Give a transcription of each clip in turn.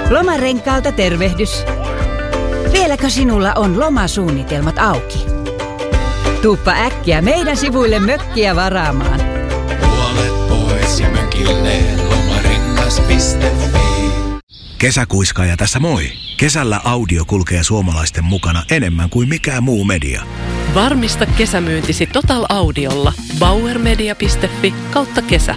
Lomarenkaalta tervehdys. Vieläkö sinulla on lomasuunnitelmat auki? Tuuppa äkkiä meidän sivuille mökkiä varaamaan. Puolet pois ja mökille lomarengas.fi. Kesäkuiskaaja tässä moi. Kesällä audio kulkee suomalaisten mukana enemmän kuin mikään muu media. Varmista kesämyyntisi Total Audiolla. bauermedia.fi/kesä.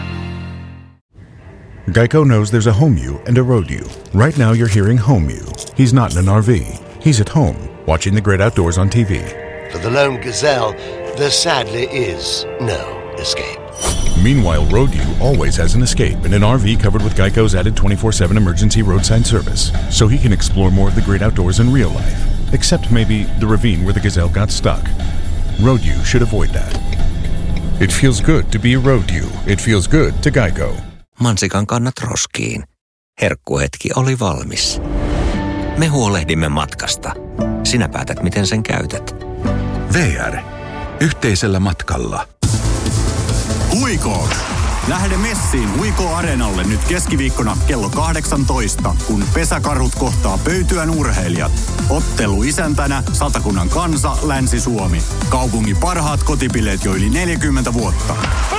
Geico knows there's a home you and a road you. Right now you're hearing home you. He's not in an RV. He's at home, watching the great outdoors on TV. For the lone gazelle, there sadly is no escape. Meanwhile, road you always has an escape in an RV covered with Geico's added 24/7 emergency roadside service, so he can explore more of the great outdoors in real life. Except maybe the ravine where the gazelle got stuck. Road you should avoid that. It feels good to be a road you. It feels good to Geico. Mansikan kannat roskiin. Herkkuhetki oli valmis. Me huolehdimme matkasta. Sinä päätät, miten sen käytät. VR. Yhteisellä matkalla. Huikoo! Lähde messiin Huikoo Areenalle nyt keskiviikkona kello 18, kun pesäkarhut kohtaa Pöytyän urheilijat. Ottelu isäntänä Satakunnan kansa, Länsi-Suomi. Kaupungin parhaat kotipileet jo yli 40 vuotta.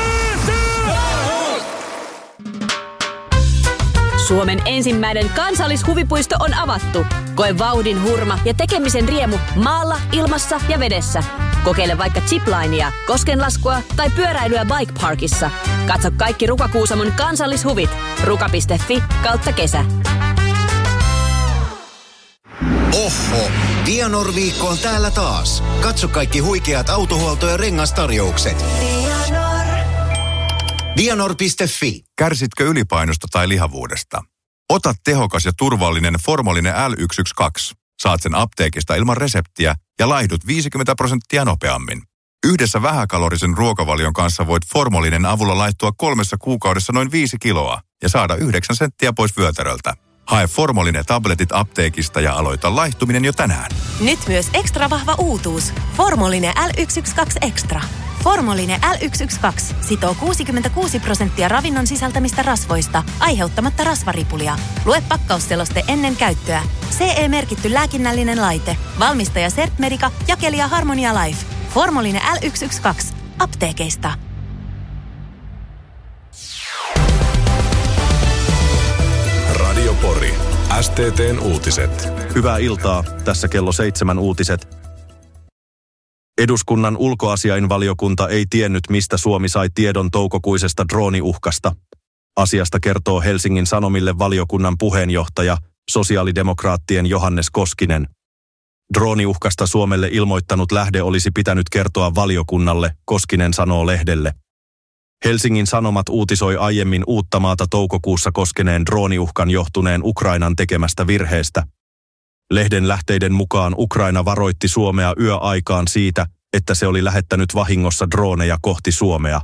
Suomen ensimmäinen kansallishuvipuisto on avattu. Koe vauhdin hurma ja tekemisen riemu maalla, ilmassa ja vedessä. Kokeile vaikka ziplinea, koskenlaskua tai pyöräilyä Bike Parkissa. Katso kaikki Ruka-Kuusamon kansallishuvit. ruka.fi/kesä. Oho! Vianor-viikko on täällä taas. Katso kaikki huikeat autohuolto- ja rengastarjoukset. Vianor.fi. Kärsitkö ylipainosta tai lihavuudesta? Ota tehokas ja turvallinen Formolinen L112. Saat sen apteekista ilman reseptiä ja laihdut 50% nopeammin. Yhdessä vähäkalorisen ruokavalion kanssa voit Formolinen avulla laihtua 3 kuukaudessa noin 5 kiloa ja saada 9 senttiä pois vyötäröltä. Hae Formolinen tabletit apteekista ja aloita laihtuminen jo tänään. Nyt myös ekstra vahva uutuus. Formolinen L112 Extra. Formolinen L112 sitoo 66% ravinnon sisältämistä rasvoista, aiheuttamatta rasvaripulia. Lue pakkausseloste ennen käyttöä. CE-merkitty lääkinnällinen laite. Valmistaja Certmedica, jakelija Harmonia Life. Formolinen L112. Apteekeista. Radio Pori. STT:n uutiset. Hyvää iltaa. Tässä kello 7 uutiset. Eduskunnan ulkoasiainvaliokunta ei tiennyt, mistä Suomi sai tiedon toukokuisesta drooniuhkasta. Asiasta kertoo Helsingin Sanomille valiokunnan puheenjohtaja, sosiaalidemokraattien Johannes Koskinen. Drooniuhkasta Suomelle ilmoittanut lähde olisi pitänyt kertoa valiokunnalle, Koskinen sanoo lehdelle. Helsingin Sanomat uutisoi aiemmin Uuttamaata toukokuussa koskeneen drooniuhkan johtuneen Ukrainan tekemästä virheestä. Lehden lähteiden mukaan Ukraina varoitti Suomea yöaikaan siitä, että se oli lähettänyt vahingossa drooneja kohti Suomea.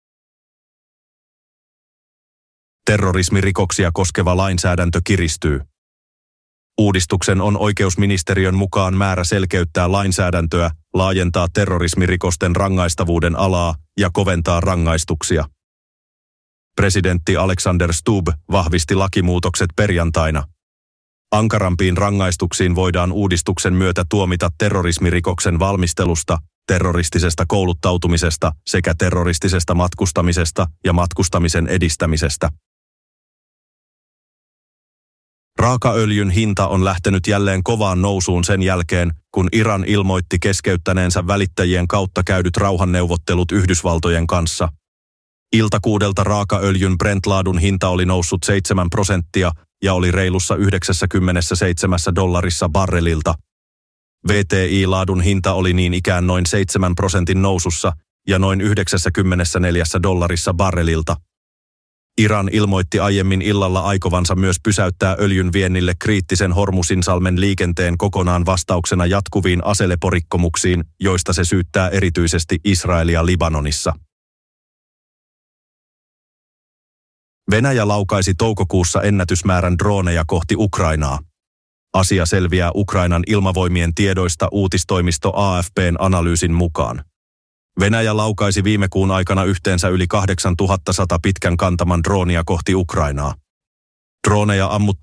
Terrorismirikoksia koskeva lainsäädäntö kiristyy. Uudistuksen on oikeusministeriön mukaan määrä selkeyttää lainsäädäntöä, laajentaa terrorismirikosten rangaistavuuden alaa ja koventaa rangaistuksia. Presidentti Alexander Stubb vahvisti lakimuutokset perjantaina. Ankarampiin rangaistuksiin voidaan uudistuksen myötä tuomita terrorismirikoksen valmistelusta, terroristisesta kouluttautumisesta sekä terroristisesta matkustamisesta ja matkustamisen edistämisestä. Raakaöljyn hinta on lähtenyt jälleen kovaan nousuun sen jälkeen, kun Iran ilmoitti keskeyttäneensä välittäjien kautta käydyt rauhanneuvottelut Yhdysvaltojen kanssa. Iltakuudelta raakaöljyn Brent-laadun hinta oli noussut 7% ja oli reilussa $97 barrelilta. WTI-laadun hinta oli niin ikään noin 7% nousussa ja noin $94 barrelilta. Iran ilmoitti aiemmin illalla aikovansa myös pysäyttää öljyn viennille kriittisen Hormuzinsalmen liikenteen kokonaan vastauksena jatkuviin aseleporikkomuksiin, joista se syyttää erityisesti Israelia Libanonissa. Venäjä laukaisi toukokuussa ennätysmäärän drooneja kohti Ukrainaa. Asia selviää Ukrainan ilmavoimien tiedoista uutistoimisto AFP:n analyysin mukaan. Venäjä laukaisi viime kuun aikana yhteensä yli 8100 pitkän kantaman droonia kohti Ukrainaa. Droneja ammuttiin